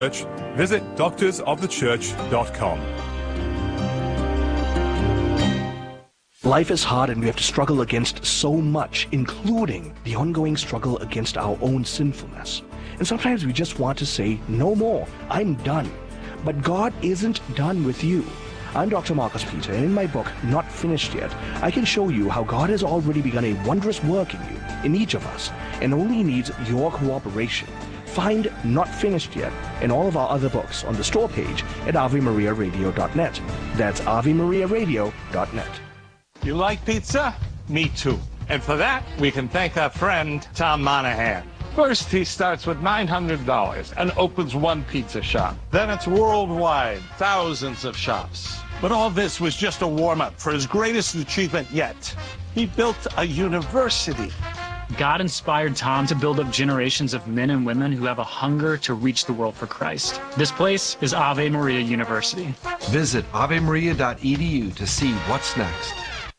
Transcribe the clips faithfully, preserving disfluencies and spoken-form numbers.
Visit doctors of the church dot com. Life is hard and we have to struggle against so much, including the ongoing struggle against our own sinfulness. And sometimes we just want to say, no more, I'm done. But God isn't done with you. I'm Doctor Marcus Peter, and in my book, Not Finished Yet, I can show you how God has already begun a wondrous work in you, in each of us, and only needs your cooperation. Find Not Finished Yet and all of our other books on the store page at ave maria radio dot net. That's ave maria radio dot net. You like pizza? Me too. And for that, we can thank our friend, Tom Monahan. First, he starts with nine hundred dollars and opens one pizza shop. Then it's worldwide, thousands of shops. But all this was just a warm-up for his greatest achievement yet. He built a university. God inspired Tom to build up generations of men and women who have a hunger to reach the world for Christ. This place is Ave Maria University. Visit ave maria dot e d u to see what's next.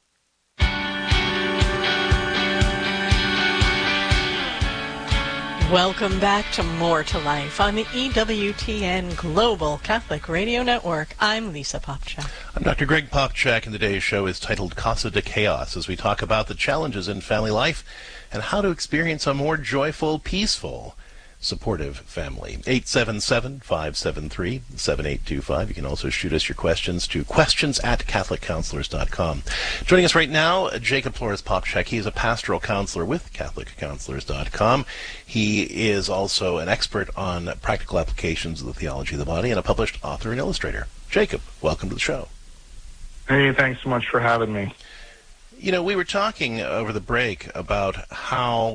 Welcome back to More to Life on the E W T N Global Catholic Radio Network. I'm Lisa Popchak. I'm Doctor Greg Popchak, and today's show is titled Casa de Chaos, as we talk about the challenges in family life and how to experience a more joyful, peaceful, supportive family. eight seven seven, five seven three, seven eight two five. You can also shoot us your questions to questions at catholic counselors dot com. Joining us right now, Jacob Flores Popchak. He is a pastoral counselor with catholic counselors dot com. He is also an expert on practical applications of the theology of the body and a published author and illustrator. Jacob, welcome to the show. Hey, thanks so much for having me. You know, we were talking over the break about how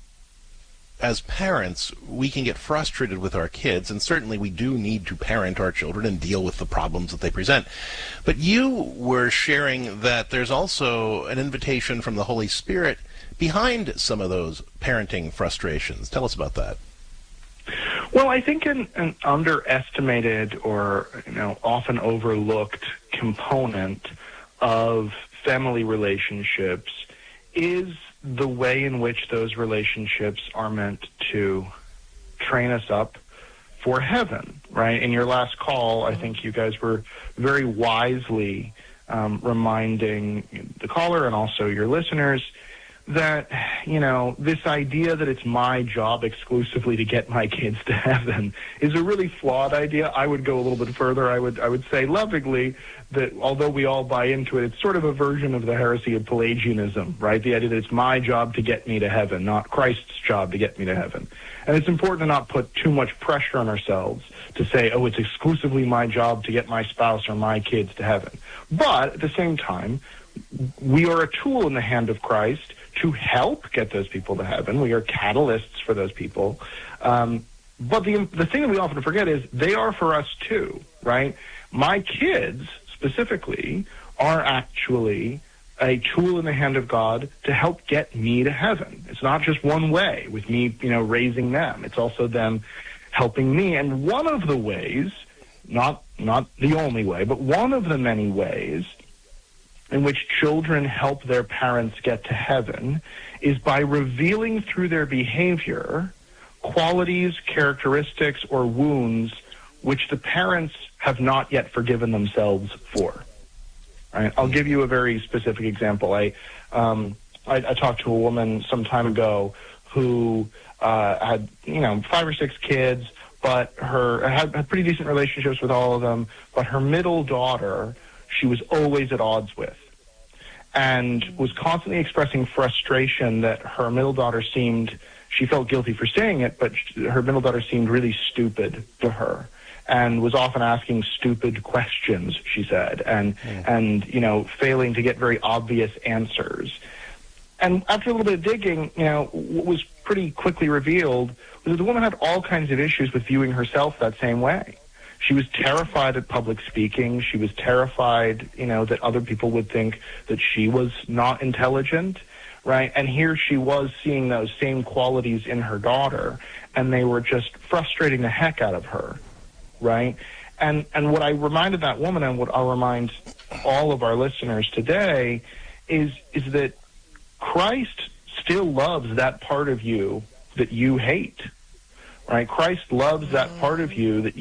as parents, we can get frustrated with our kids, and certainly we do need to parent our children and deal with the problems that they present. But you were sharing that there's also an invitation from the Holy Spirit behind some of those parenting frustrations. Tell us about that. Well, I think an, an underestimated or, you know, often overlooked component of family relationships is the way in which those relationships are meant to train us up for heaven, right? In your last call, I think you guys were very wisely um, reminding the caller and also your listeners that, you know, this idea that it's my job exclusively to get my kids to heaven is a really flawed idea. I would go a little bit further. I would I would say lovingly that although we all buy into it, it's sort of a version of the heresy of Pelagianism, right? The idea that it's my job to get me to heaven, not Christ's job to get me to heaven. And it's important to not put too much pressure on ourselves to say, oh, it's exclusively my job to get my spouse or my kids to heaven. But at the same time, we are a tool in the hand of Christ to help get those people to heaven. We are catalysts for those people. Um, but the the thing that we often forget is they are for us too, right? My kids, specifically, are actually a tool in the hand of God to help get me to heaven. It's not just one way with me, you know, raising them. It's also them helping me. And one of the ways, not not the only way, but one of the many ways in which children help their parents get to heaven is by revealing through their behavior qualities, characteristics, or wounds which the parents have not yet forgiven themselves for. Right? I'll give you a very specific example. I, um, I, I talked to a woman some time ago who uh, had, you know, five or six kids, but her had, had pretty decent relationships with all of them, but her middle daughter she was always at odds with, and was constantly expressing frustration that her middle daughter seemed, she felt guilty for saying it, but her middle daughter seemed really stupid to her, and was often asking stupid questions, she said, and, mm. and you know, failing to get very obvious answers. And after a little bit of digging, you know, what was pretty quickly revealed was that the woman had all kinds of issues with viewing herself that same way. She was terrified at public speaking. She was terrified, you know, that other people would think that she was not intelligent, right? And here she was seeing those same qualities in her daughter, and they were just frustrating the heck out of her, right? And and what I reminded that woman, and what I'll remind all of our listeners today, is is that Christ still loves that part of you that you hate, right? Christ loves that part of you that